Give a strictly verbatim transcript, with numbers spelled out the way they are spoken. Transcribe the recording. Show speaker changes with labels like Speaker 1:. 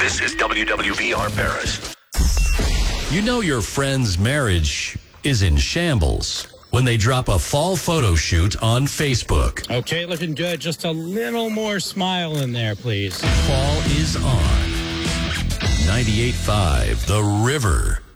Speaker 1: This is W W V R Paris.
Speaker 2: You know your friend's marriage is in shambles when they drop a fall photo shoot on Facebook.
Speaker 3: Okay, looking good. Just a little more smile in there, please.
Speaker 2: Fall is on. ninety-eight point five The River.